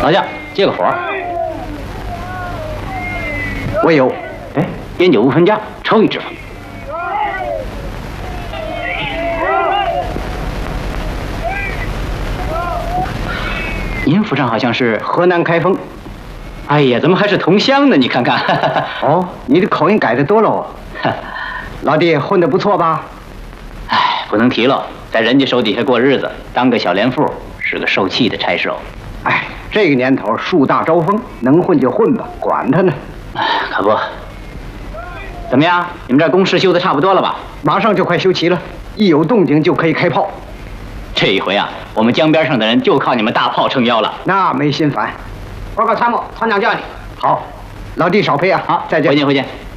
老将，接个活儿。 我有。 哎，烟酒不分家，抽一支吧。您府上好像是河南开封。 哎呀，怎么还是同乡呢？你看看。 哦，你的口音改得多喽。老弟混得不错吧？ 哎，不能提了，在人家手底下过日子，当个小连副，是个受气的差事哦。 哎，这个年头树大招风，能混就混吧，管他呢。 哎，可不。怎么样？你们这工事修得差不多了吧？ 马上就快修齐了，一有动静就可以开炮。 这一回啊，我们江边上的人就靠你们大炮撑腰了。 那没心烦。报告参谋，团长叫你。好，老弟少陪啊。 好， 再见。 回见。